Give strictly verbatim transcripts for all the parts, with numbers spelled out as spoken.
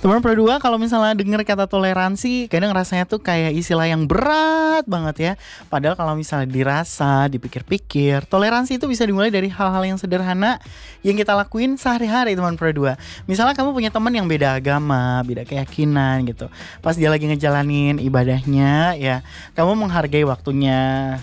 Teman Pro dua kalau misalnya dengar kata toleransi kadang rasanya tuh kayak istilah yang berat banget ya. Padahal kalau misalnya dirasa, dipikir-pikir, toleransi itu bisa dimulai dari hal-hal yang sederhana yang kita lakuin sehari-hari teman Pro dua. Misalnya kamu punya teman yang beda agama, beda keyakinan gitu. Pas dia lagi ngejalanin ibadahnya ya, kamu menghargai waktunya.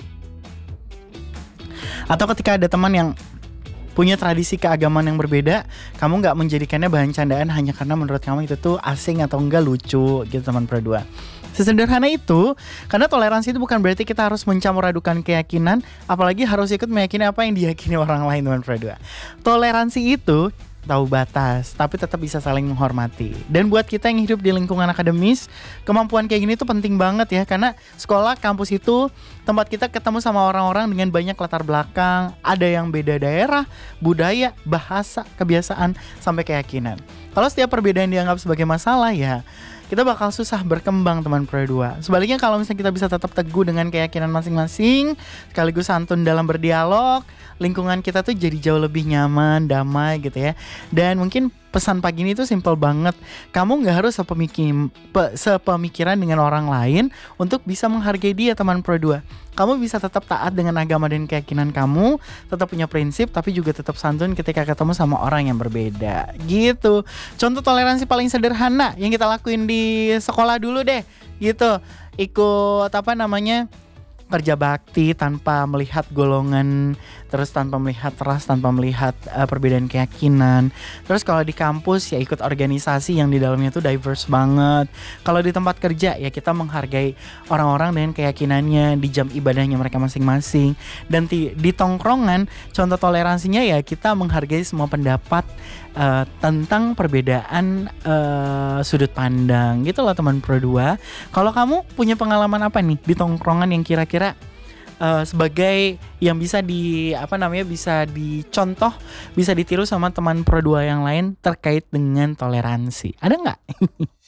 Atau ketika ada teman yang punya tradisi keagamaan yang berbeda, kamu nggak menjadikannya bahan candaan hanya karena menurut kamu itu tuh asing atau enggak lucu gitu teman Pro dua. Sesederhana itu, karena toleransi itu bukan berarti kita harus mencampur adukan keyakinan, apalagi harus ikut meyakini apa yang diyakini orang lain teman Pro dua. Toleransi itu tahu batas, tapi tetap bisa saling menghormati. Dan buat kita yang hidup di lingkungan akademis, kemampuan kayak gini tuh penting banget ya. Karena sekolah, kampus itu tempat kita ketemu sama orang-orang dengan banyak latar belakang. Ada yang beda daerah, budaya, bahasa, kebiasaan, sampai keyakinan. Kalau setiap perbedaan dianggap sebagai masalah ya, kita bakal susah berkembang teman Pro dua. Sebaliknya kalau misalnya kita bisa tetap teguh dengan keyakinan masing-masing, sekaligus santun dalam berdialog, lingkungan kita tuh jadi jauh lebih nyaman, damai gitu ya. Dan mungkin pesan pagi ini tuh simple banget. Kamu gak harus sepemiki- pe- sepemikiran dengan orang lain untuk bisa menghargai dia teman Pro dua. Kamu bisa tetap taat dengan agama dan keyakinan kamu, tetap punya prinsip, tapi juga tetap santun ketika ketemu sama orang yang berbeda gitu. Contoh toleransi paling sederhana yang kita lakuin di sekolah dulu deh gitu. Ikut apa namanya, kerja bakti tanpa melihat golongan, terus tanpa melihat ras, tanpa melihat uh, perbedaan keyakinan. Terus kalau di kampus ya ikut organisasi yang di dalamnya tuh diverse banget. Kalau di tempat kerja ya kita menghargai orang-orang dengan keyakinannya di jam ibadahnya mereka masing-masing. Dan di, di tongkrongan contoh toleransinya ya kita menghargai semua pendapat uh, tentang perbedaan uh, sudut pandang gitu loh teman Pro dua. Kalau kamu punya pengalaman apa nih di tongkrongan yang kira-kira Uh, sebagai yang bisa di apa namanya bisa dicontoh, bisa ditiru sama teman Pro dua yang lain terkait dengan toleransi, ada nggak?